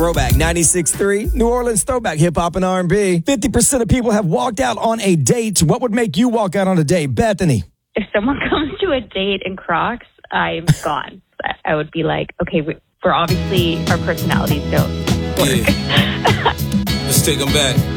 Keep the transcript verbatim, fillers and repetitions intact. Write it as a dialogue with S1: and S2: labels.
S1: Throwback ninety-six point three, New Orleans Throwback, hip hop and R and B. fifty percent of people have walked out on a date. What would make you walk out on a date, Bethany?
S2: If someone comes to a date in Crocs, I'm gone. I would be like, okay, we're obviously, our personalities don't work.
S3: Yeah. Let's take them back.